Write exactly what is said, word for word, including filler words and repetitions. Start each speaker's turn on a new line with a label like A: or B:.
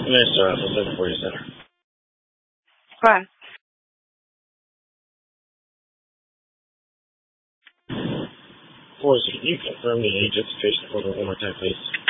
A: Mister Alpha seven forty Center.
B: Hi.
A: Forrest, can you confirm the age of the patient for one more time, please?